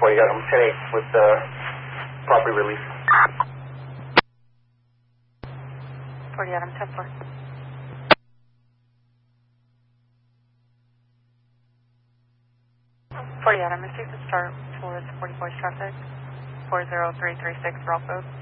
for you. I'm 10-8 with property release. 40 Adam, 10-4. Adam, receive the start towards 40 voice traffic, 40336 Ralph Road.